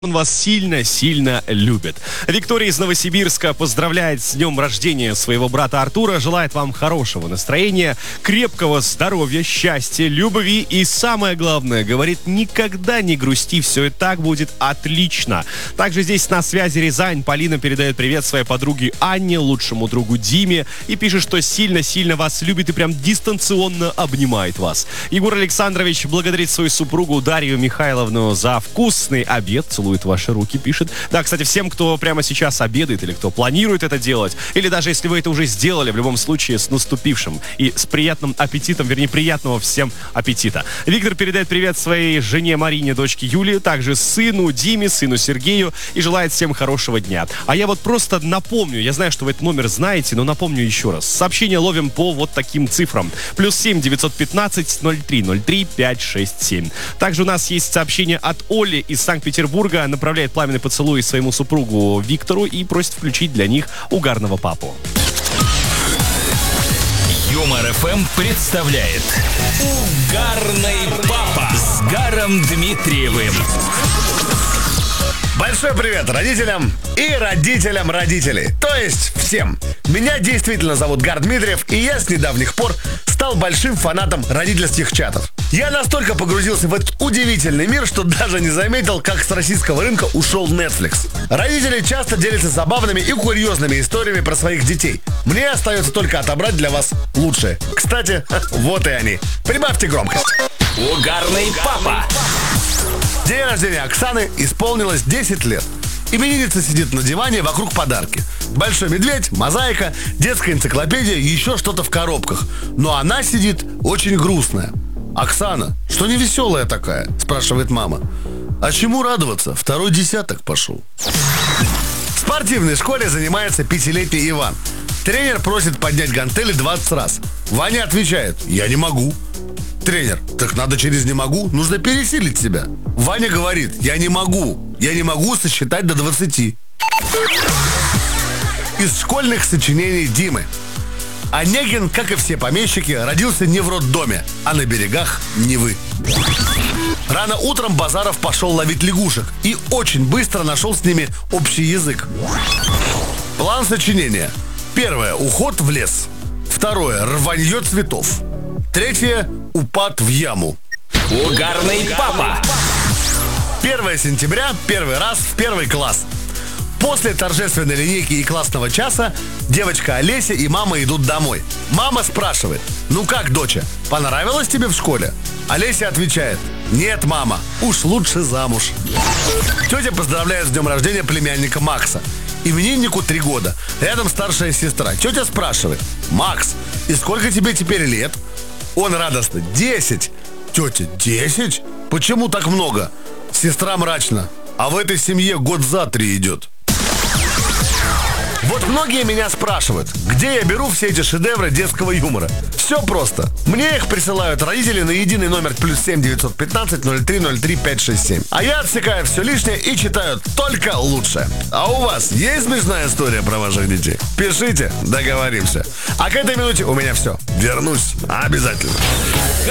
Он вас сильно-сильно любит. Виктория из Новосибирска поздравляет с днем рождения своего брата Артура, желает вам хорошего настроения, крепкого здоровья, счастья, любви и, самое главное, говорит, никогда не грусти, все и так будет отлично. Также здесь на связи Рязань. Полина передает привет своей подруге Анне, лучшему другу Диме и пишет, что сильно-сильно вас любит и прям дистанционно обнимает вас. Егор Александрович благодарит свою супругу Дарью Михайловну за вкусный обед, целует ваши руки, пишет. Да, кстати, всем, кто прямо сейчас обедает или кто планирует это делать, или даже если вы это уже сделали, в любом случае с наступившим и с приятным аппетитом, вернее, приятного всем аппетита. Виктор передает привет своей жене Марине, дочке Юлии, также сыну Диме, сыну Сергею и желает всем хорошего дня. А я вот просто напомню, я знаю, что вы этот номер знаете, но напомню еще раз. Сообщение ловим по вот таким цифрам. +7 915 03 03 567. Также у нас есть сообщение от Оли из Санкт-Петербурга. Направляет пламенный поцелуй своему супругу Виктору и просит включить для них угарного папу. Юмор ФМ представляет Угарный папа с Гаром Дмитриевым. Большой привет родителям и родителям родителей, то есть всем. Меня действительно зовут Гар Дмитриев, и я с недавних пор стал большим фанатом родительских чатов. Я настолько погрузился в этот удивительный мир, что даже не заметил, как с российского рынка ушел Netflix. Родители часто делятся забавными и курьезными историями про своих детей. Мне остается только отобрать для вас лучшие. Кстати, вот и они. Прибавьте громкость. Угарный папа. День рождения Оксаны исполнилось 10 лет. Именинница сидит на диване, вокруг подарки. Большой медведь, мозаика, детская энциклопедия и еще что-то в коробках. Но она сидит очень грустная. «Оксана, что не веселая такая?» – спрашивает мама. «А чему радоваться? Второй десяток пошел». В спортивной школе занимается 5-летний Иван. Тренер просит поднять гантели 20 раз. Ваня отвечает: «Я не могу». Тренер: «Так надо через «не могу», нужно пересилить себя». Ваня говорит: «Я не могу сосчитать до 20». Из школьных сочинений Димы. Онегин, как и все помещики, родился не в роддоме, а на берегах Невы. Рано утром Базаров пошел ловить лягушек и очень быстро нашел с ними общий язык. План сочинения. Первое – уход в лес. Второе – рванье цветов. Третье – упад в яму. Угарный папа. 1 сентября, первый раз в первый класс. После торжественной линейки и классного часа девочка Олеся и мама идут домой. Мама спрашивает: «Ну как, доча, понравилось тебе в школе?» Олеся отвечает: «Нет, мама, уж лучше замуж». Тетя поздравляет с днем рождения племянника Макса. Имениннику 3 года. Рядом старшая сестра. Тетя спрашивает: «Макс, и сколько тебе теперь лет?» Он радостно: 10. Тетя: 10? Почему так много? Сестра мрачно: а в этой семье год за 3 идет. Вот многие меня спрашивают, где я беру все эти шедевры детского юмора. Все просто. Мне их присылают родители на единый номер +7 915 03 03 567. А я отсекаю все лишнее и читаю только лучшее. А у вас есть смешная история про ваших детей? Пишите, договоримся. А к этой минуте у меня все. Вернусь обязательно.